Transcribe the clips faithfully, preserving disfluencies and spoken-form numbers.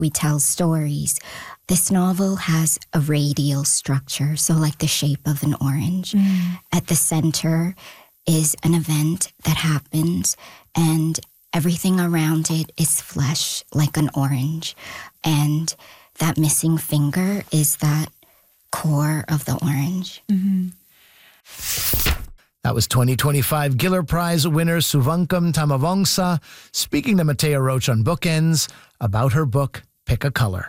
we tell stories. This novel has a radial structure, so like the shape of an orange. Mm. At the center is an event that happens, and everything around it is flesh, like an orange. And that missing finger is that core of the orange. Mm-hmm. That was twenty twenty-five Giller Prize winner Suvankam Tamavongsa speaking to Matea Roach on Bookends about her book, Pick a Color.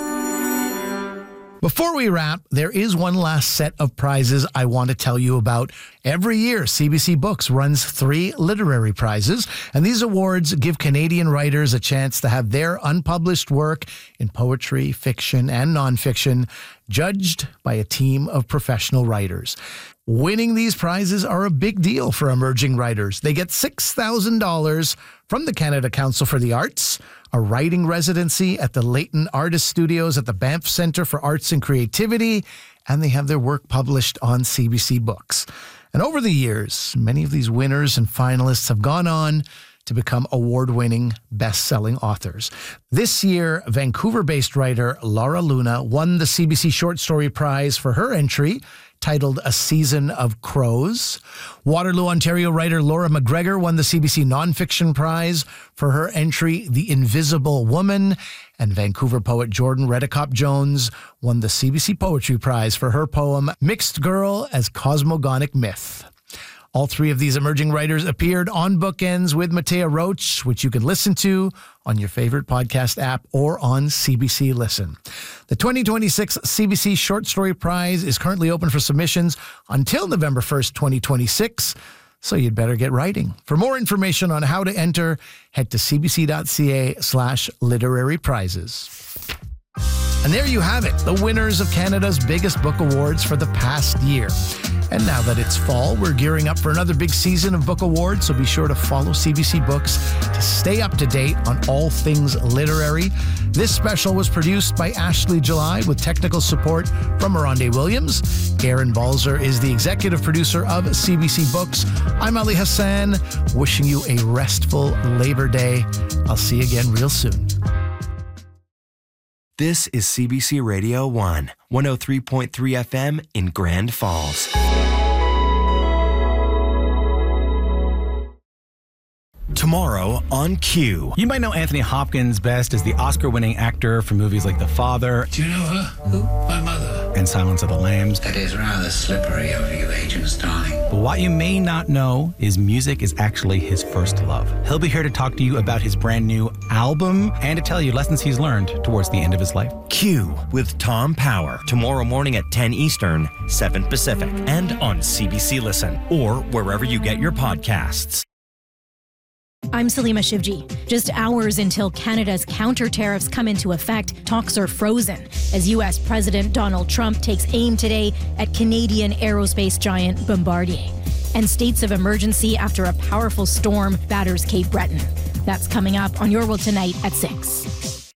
Before we wrap, there is one last set of prizes I want to tell you about. Every year, C B C Books runs three literary prizes, and these awards give Canadian writers a chance to have their unpublished work in poetry, fiction, and nonfiction judged by a team of professional writers. Winning these prizes are a big deal for emerging writers. They get six thousand dollars from the Canada Council for the Arts, a writing residency at the Leighton Artist Studios at the Banff Centre for Arts and Creativity, and they have their work published on C B C Books. And over the years, many of these winners and finalists have gone on to become award-winning, best-selling authors. This year, Vancouver-based writer Laura Luna won the C B C Short Story Prize for her entry, titled A Season of Crows. Waterloo, Ontario writer Laura McGregor won the C B C Nonfiction Prize for her entry, The Invisible Woman. And Vancouver poet Jordan Redicop Jones won the C B C Poetry Prize for her poem, Mixed Girl as Cosmogonic Myth. All three of these emerging writers appeared on Bookends with Matea Roach, which you can listen to on your favorite podcast app or on C B C Listen. The twenty twenty-six C B C Short Story Prize is currently open for submissions until November first, twenty twenty-six, so you'd better get writing. For more information on how to enter, head to cbc.ca slash literary prizes. And there you have it, the winners of Canada's biggest book awards for the past year. And now that it's fall, we're gearing up for another big season of book awards, so be sure to follow C B C Books to stay up to date on all things literary. This special was produced by Ashley July with technical support from Miranda Williams. Aaron Balzer is the executive producer of C B C Books. I'm Ali Hassan, wishing you a restful Labor Day. I'll see you again real soon. This is C B C Radio one, one oh three point three F M in Grand Falls. Tomorrow on Q. You might know Anthony Hopkins best as the Oscar-winning actor for movies like The Father. Do you know her? Who? My mother. And Silence of the Lambs. That is rather slippery over you, Agent Starling. But what you may not know is music is actually his first love. He'll be here to talk to you about his brand new album and to tell you lessons he's learned towards the end of his life. Q with Tom Power. Tomorrow morning at ten Eastern, seven Pacific. And on C B C Listen or wherever you get your podcasts. I'm Salima Shivji. Just hours until Canada's counter tariffs come into effect, talks are frozen as U S President Donald Trump takes aim today at Canadian aerospace giant Bombardier. And states of emergency after a powerful storm batters Cape Breton. That's coming up on Your World Tonight at six.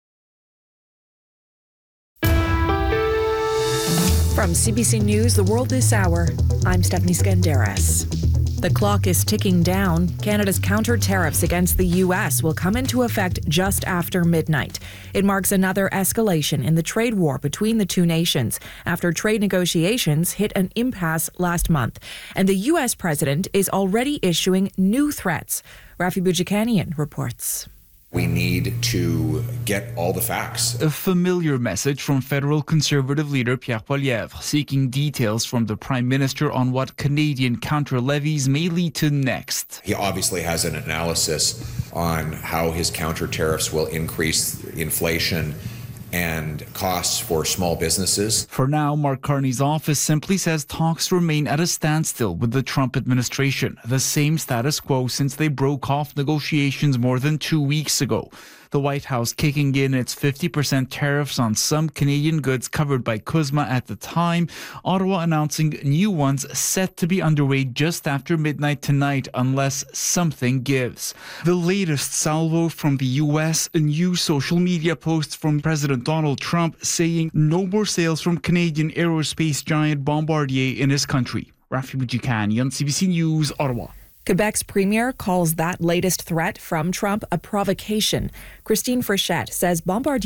From C B C News, The World This Hour, I'm Stephanie Skandaris. The clock is ticking down. Canada's counter tariffs against the U S will come into effect just after midnight. It marks another escalation in the trade war between the two nations after trade negotiations hit an impasse last month. And the U S president is already issuing new threats. Rafi Boudjikanian reports. We need to get all the facts. A familiar message from federal Conservative leader Pierre Poilievre, seeking details from the Prime Minister on what Canadian counter-levies may lead to next. He obviously has an analysis on how his counter-tariffs will increase inflation and costs for small businesses. For now, Mark Carney's office simply says talks remain at a standstill with the Trump administration, the same status quo since they broke off negotiations more than two weeks ago. The White House kicking in its fifty percent tariffs on some Canadian goods covered by C U S M A at the time, Ottawa announcing new ones set to be underway just after midnight tonight unless something gives. The latest salvo from the U S, a new social media post from President Donald Trump saying no more sales from Canadian aerospace giant Bombardier in his country. Rafi Boudjikanian, C B C News, Ottawa. Quebec's premier calls that latest threat from Trump a provocation. Christine Frechette says Bombardier